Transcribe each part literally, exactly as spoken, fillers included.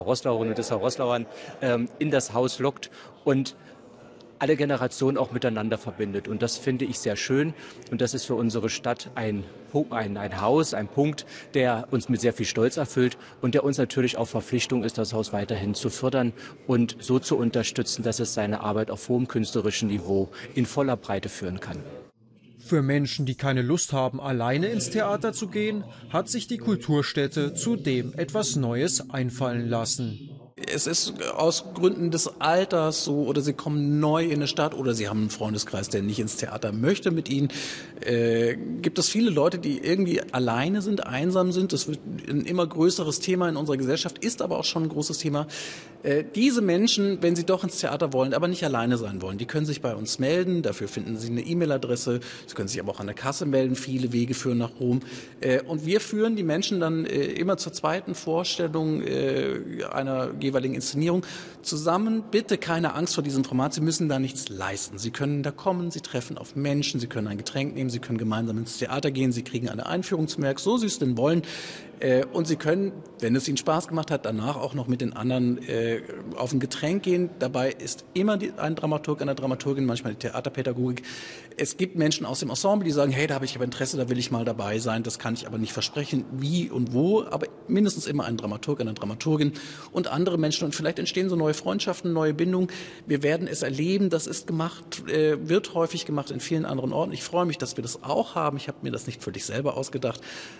Roßlauerinnen und Dessau Roßlauern ähm, in das Haus lockt und alle Generationen auch miteinander verbindet. Und das finde ich sehr schön. Und das ist für unsere Stadt ein, ein, ein Haus, ein Punkt, der uns mit sehr viel Stolz erfüllt und der uns natürlich auch Verpflichtung ist, das Haus weiterhin zu fördern und so zu unterstützen, dass es seine Arbeit auf hohem künstlerischen Niveau in voller Breite führen kann. Für Menschen, die keine Lust haben, alleine ins Theater zu gehen, hat sich die Kulturstätte zudem etwas Neues einfallen lassen. Es ist aus Gründen des Alters so, oder sie kommen neu in eine Stadt oder sie haben einen Freundeskreis, der nicht ins Theater möchte mit ihnen. Äh, gibt es viele Leute, die irgendwie alleine sind, einsam sind. Das wird ein immer größeres Thema in unserer Gesellschaft, ist aber auch schon ein großes Thema. Äh, diese Menschen, wenn sie doch ins Theater wollen, aber nicht alleine sein wollen, die können sich bei uns melden. Dafür finden sie eine E-Mail-Adresse. Sie können sich aber auch an der Kasse melden. Viele Wege führen nach Rom. Äh, und wir führen die Menschen dann äh, immer zur zweiten Vorstellung äh, einer jeweiligen Inszenierung zusammen. Bitte keine Angst vor diesem Format. Sie müssen da nichts leisten. Sie können da kommen, Sie treffen auf Menschen, Sie können ein Getränk nehmen, Sie können gemeinsam ins Theater gehen, Sie kriegen eine Einführung zum Werk, so Sie es denn wollen. Und Sie können, wenn es Ihnen Spaß gemacht hat, danach auch noch mit den anderen äh, auf ein Getränk gehen. Dabei ist immer die, ein Dramaturg, eine Dramaturgin, manchmal die Theaterpädagogik. Es gibt Menschen aus dem Ensemble, die sagen, hey, da habe ich aber Interesse, da will ich mal dabei sein. Das kann ich aber nicht versprechen, wie und wo. Aber mindestens immer ein Dramaturg, eine Dramaturgin und andere Menschen. Und vielleicht entstehen so neue Freundschaften, neue Bindungen. Wir werden es erleben. Das ist gemacht, äh, wird häufig gemacht in vielen anderen Orten. Ich freue mich, dass wir das auch haben. Ich habe mir das nicht völlig selber ausgedacht.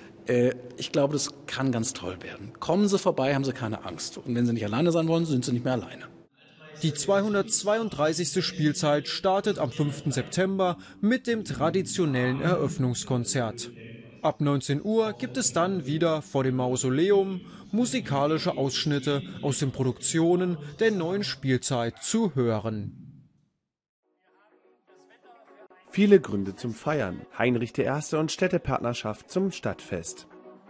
Ich glaube, das kann ganz toll werden. Kommen Sie vorbei, haben Sie keine Angst. Und wenn Sie nicht alleine sein wollen, sind Sie nicht mehr alleine. Die zweihundertzweiunddreißigste Spielzeit startet am fünften September mit dem traditionellen Eröffnungskonzert. Ab neunzehn Uhr gibt es dann wieder vor dem Mausoleum musikalische Ausschnitte aus den Produktionen der neuen Spielzeit zu hören. Viele Gründe zum Feiern. Heinrich der Erste und Städtepartnerschaft zum Stadtfest.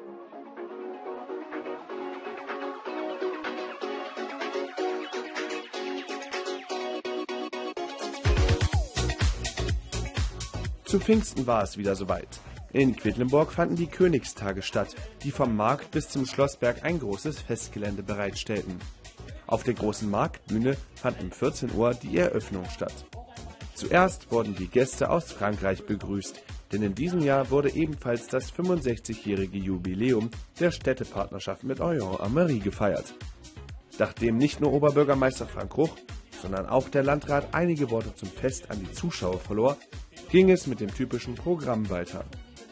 Zu Pfingsten war es wieder soweit. In Quedlinburg fanden die Königstage statt, die vom Markt bis zum Schlossberg ein großes Festgelände bereitstellten. Auf der großen Marktbühne fand um vierzehn Uhr die Eröffnung statt. Zuerst wurden die Gäste aus Frankreich begrüßt, denn in diesem Jahr wurde ebenfalls das fünfundsechzigjährige Jubiläum der Städtepartnerschaft mit Orléans-Ammery gefeiert. Nachdem nicht nur Oberbürgermeister Frank Ruch, sondern auch der Landrat einige Worte zum Fest an die Zuschauer verlor, ging es mit dem typischen Programm weiter.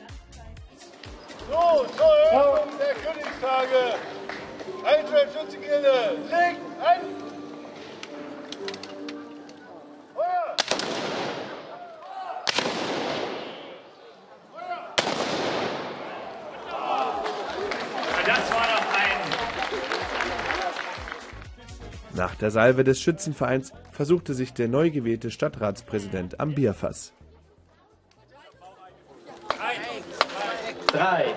So, zur Eröffnung der Königstage. Eintritt, Schützengilde, legt ein! Nach der Salve des Schützenvereins versuchte sich der neu gewählte Stadtratspräsident am Bierfass. Drei.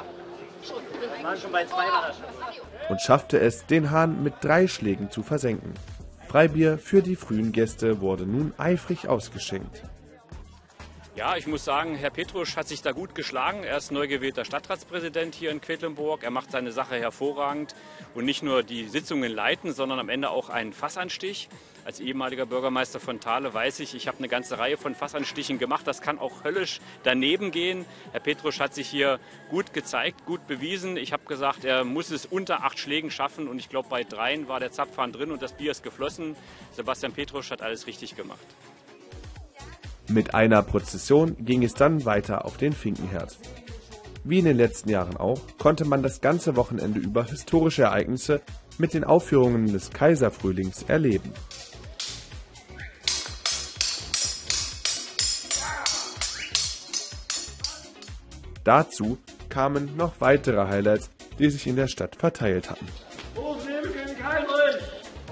Und schaffte es, den Hahn mit drei Schlägen zu versenken. Freibier für die frühen Gäste wurde nun eifrig ausgeschenkt. Ja, ich muss sagen, Herr Petrusch hat sich da gut geschlagen. Er ist neu gewählter Stadtratspräsident hier in Quedlinburg. Er macht seine Sache hervorragend und nicht nur die Sitzungen leiten, sondern am Ende auch einen Fassanstich. Als ehemaliger Bürgermeister von Thale weiß ich, ich habe eine ganze Reihe von Fassanstichen gemacht. Das kann auch höllisch daneben gehen. Herr Petrusch hat sich hier gut gezeigt, gut bewiesen. Ich habe gesagt, er muss es unter acht Schlägen schaffen und ich glaube, bei dreien war der Zapfhahn drin und das Bier ist geflossen. Sebastian Petrusch hat alles richtig gemacht. Mit einer Prozession ging es dann weiter auf den Finkenherd. Wie in den letzten Jahren auch, konnte man das ganze Wochenende über historische Ereignisse mit den Aufführungen des Kaiserfrühlings erleben. Dazu kamen noch weitere Highlights, die sich in der Stadt verteilt hatten. Hochlebe König Heinrich!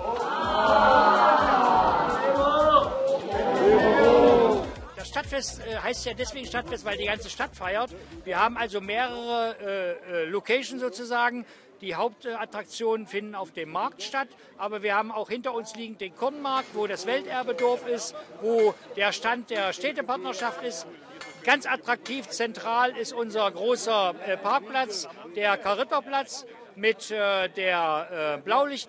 Das Stadtfest äh, heißt ja deswegen Stadtfest, weil die ganze Stadt feiert. Wir haben also mehrere äh, Locations sozusagen. Die Hauptattraktionen finden auf dem Markt statt, aber wir haben auch hinter uns liegend den Kornmarkt, wo das Welterbedorf ist, wo der Stand der Städtepartnerschaft ist. Ganz attraktiv, zentral ist unser großer äh, Parkplatz, der Karritterplatz, mit äh, der äh, Blaulicht